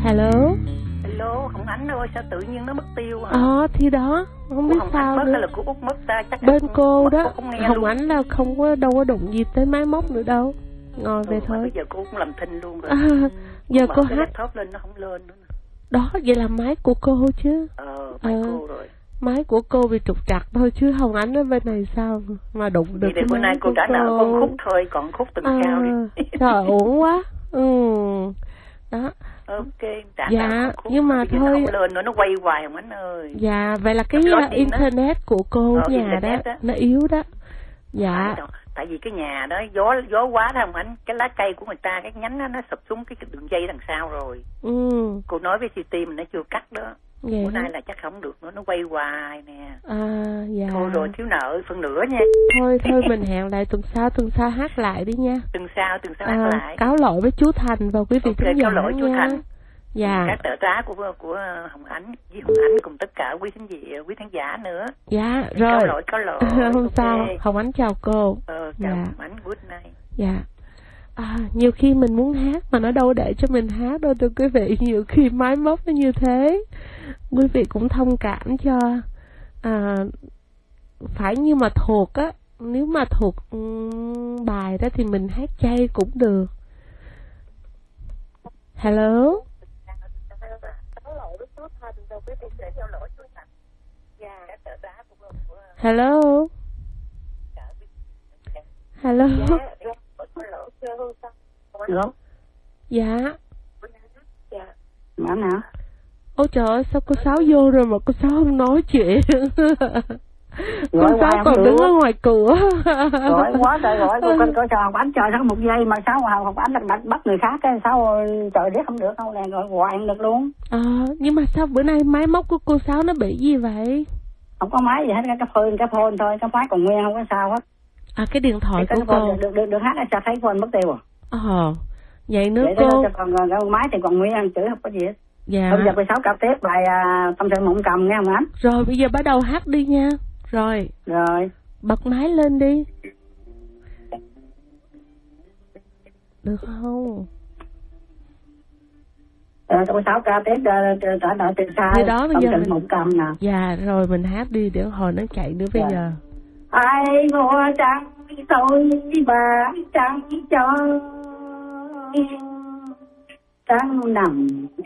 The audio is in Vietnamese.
Hello. Hello, Hồng Ánh ơi, sao tự nhiên nó mất tiêu hả? Thì đó, không biết Hồng sao Ánh mất nữa. hay là của Út mất ta? Chắc bên cô đó, Hồng luôn. Ánh là không có đâu có đụng gì tới máy móc nữa đâu. Ngồi về thôi. Bây giờ cô cũng làm thinh luôn rồi. Giờ cô hát laptop lên nó không lên nữa. Đó, vậy là máy của cô chứ. Máy cô rồi. Máy của cô bị trục trặc thôi chứ Hồng Ánh ở bên này sao mà đụng được cái bữa nay cô trả nợ con khúc thôi, còn khúc tuần sau đi. Trời uổng quá. Đó. Ok, dạ, nhưng mà thôi không lên nữa, nó quay hoài Hồng Ánh ơi. Dạ, vậy là cái internet của cô nhà đó nó yếu đó. Dạ. Tại vì cái nhà đó gió quá đó Hồng Ánh, cái lá cây của người ta, cái nhánh nó sụp xuống cái đường dây đằng sau rồi. Cô nói với CT mình nó chưa cắt đó. Bữa nay là chắc không được nữa, nó quay hoài nè. Dạ. Thôi rồi, thiếu nợ phân nửa nha. Thôi mình hẹn lại tuần sau hát lại đi nha. Tuần sau hát lại. Cáo lỗi với chú Thành và quý vị khán giả. Cáo lỗi chú Thành. Dạ. Các tờ giá của Hồng Ánh với Hồng Ánh cùng tất cả quý khán giả nữa. Dạ, rồi. Cáo lỗi. Không sao, Hồng Ánh chào cô. Chào Hồng Ánh, good night. Dạ. Nhiều khi mình muốn hát mà nó đâu để cho mình hát đâu thưa quý vị. Nhiều khi máy móc nó như thế. Quý vị cũng thông cảm cho. Phải như mà thuộc á, nếu mà thuộc bài đó thì mình hát chay cũng được. Hello. Hello. Hello. Dạ. Dạ nào. Ôi trời ơi, sao cô Sáu vô rồi mà cô Sáu không nói chuyện. Cô Sáu còn đứng ở ngoài cửa. Gọi quá trời, gọi cô chờ Hồng Ánh chờ sao một giây mà sao Hồng Ánh là bắt người khác cái sao trời đấy không được đâu nè, gọi hoài được luôn. Nhưng mà sao bữa nay máy móc của cô Sáu nó bị gì vậy? Không có máy gì hết, cái phone thôi, cái máy còn nguyên không có sao hết. Cái điện thoại của cô được hát sao thấy phone mất tiêu vậy nữa vậy cô. Còn cái máy thì còn nguyên, chữ không có gì hết. Dạ. Bây giờ 16 cao tiếp bài tâm sự mộng cầm nghe Hồng Ánh. Rồi bây giờ bắt đầu hát đi nha. Rồi. Bật máy lên đi. Được không? 16 ca tiếp trả nợ tiền sai. Thì đó bây giờ mình mộng cầm nè. Dạ rồi mình hát đi để hồi nó chạy nữa bây giờ. Ai mua trắng tôi bán trắng cho trắng nằm